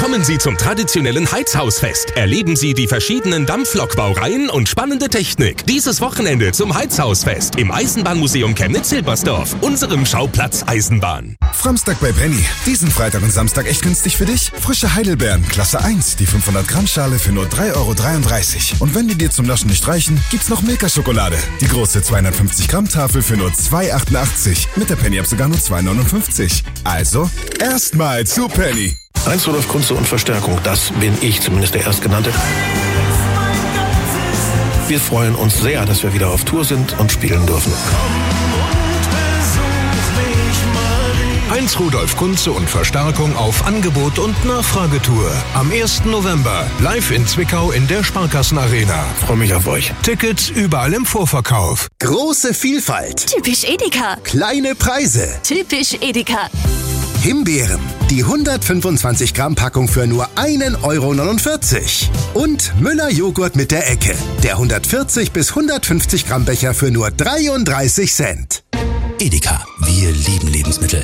Kommen Sie zum traditionellen Heizhausfest. Erleben Sie die verschiedenen Dampflokbaureihen und spannende Technik. Dieses Wochenende zum Heizhausfest im Eisenbahnmuseum Chemnitz-Silbersdorf, unserem Schauplatz Eisenbahn. Samstag bei Penny. Diesen Freitag und Samstag echt günstig für dich. Frische Heidelbeeren, Klasse 1, die 500 Gramm Schale für nur 3,33 €. Und wenn die dir zum Naschen nicht reichen, gibt's noch Milka-Schokolade. Die große 250 Gramm Tafel für nur 2,88 €. Mit der Penny ab sogar nur 2,59 €. Also, erstmal zu Penny. Heinz Rudolf Kunze und Verstärkung, das bin ich, zumindest der Erstgenannte. Wir freuen uns sehr, dass wir wieder auf Tour sind und spielen dürfen. Heinz Rudolf Kunze und Verstärkung auf Angebot und Nachfragetour. Am 1. November live in Zwickau in der Sparkassenarena. Freue mich auf euch. Tickets überall im Vorverkauf. Große Vielfalt. Typisch Edeka. Kleine Preise. Typisch Edeka. Himbeeren. Die 125 Gramm Packung für nur 1,49 €. Und Müller Joghurt mit der Ecke. Der 140 bis 150 Gramm Becher für nur 33 Cent. Edeka. Wir lieben Lebensmittel.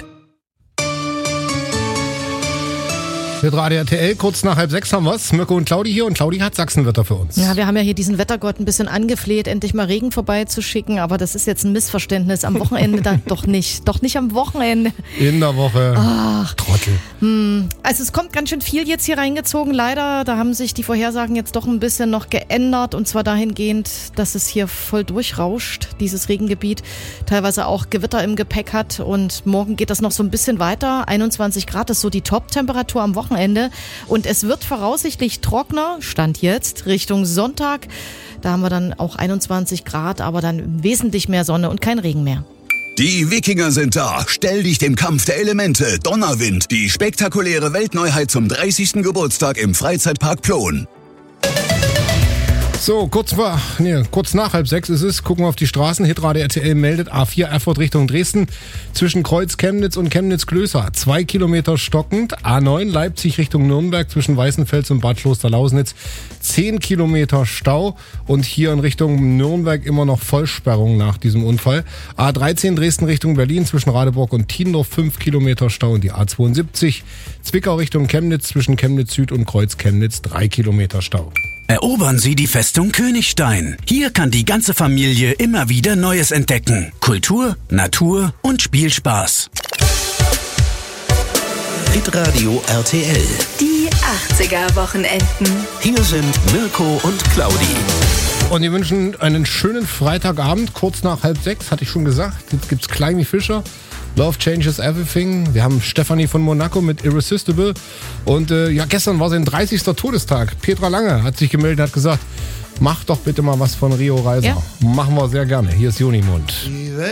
Mit Radio RTL, kurz nach 5:30 haben wir's. Mirko und Claudi hier und Claudi hat Sachsenwetter für uns. Ja, wir haben ja hier diesen Wettergott ein bisschen angefleht, endlich mal Regen vorbeizuschicken, aber das ist jetzt ein Missverständnis. Am Wochenende dann doch nicht. Doch nicht am Wochenende. In der Woche. Ach. Trottel. Also es kommt ganz schön viel jetzt hier reingezogen, leider. Da haben sich die Vorhersagen jetzt doch ein bisschen noch geändert und zwar dahingehend, dass es hier voll durchrauscht, dieses Regengebiet. Teilweise auch Gewitter im Gepäck hat und morgen geht das noch so ein bisschen weiter. 21 Grad ist so die Top-Temperatur am Wochenende. Und es wird voraussichtlich trockener, Stand jetzt, Richtung Sonntag. Da haben wir dann auch 21 Grad, aber dann wesentlich mehr Sonne und kein Regen mehr. Die Wikinger sind da. Stell dich dem Kampf der Elemente. Donnerwind. Die spektakuläre Weltneuheit zum 30. Geburtstag im Freizeitpark Plon. So, kurz nach 5:30 ist es. Gucken wir auf die Straßen. Hitradio RTL meldet A4 Erfurt Richtung Dresden. Zwischen Kreuz Chemnitz und Chemnitz-Klößer 2 Kilometer stockend. A9 Leipzig Richtung Nürnberg zwischen Weißenfels und Bad Kloster-Lausnitz 10 Kilometer Stau. Und hier in Richtung Nürnberg immer noch Vollsperrung nach diesem Unfall. A13 Dresden Richtung Berlin zwischen Radeburg und Tiendorf 5 Kilometer Stau. Und die A72 Zwickau Richtung Chemnitz zwischen Chemnitz Süd und Kreuz Chemnitz 3 Kilometer Stau. Erobern Sie die Festung Königstein. Hier kann die ganze Familie immer wieder Neues entdecken. Kultur, Natur und Spielspaß. Hitradio RTL. Die 80er-Wochenenden. Hier sind Mirko und Claudi. Und wir wünschen einen schönen Freitagabend, kurz nach 5:30, hatte ich schon gesagt. Jetzt gibt's Climby Fischer. Love Changes Everything. Wir haben Stefanie von Monaco mit Irresistible. Und gestern war sein 30. Todestag. Petra Lange hat sich gemeldet und hat gesagt, mach doch bitte mal was von Rio Reiser. Ja. Machen wir sehr gerne. Hier ist Junimund.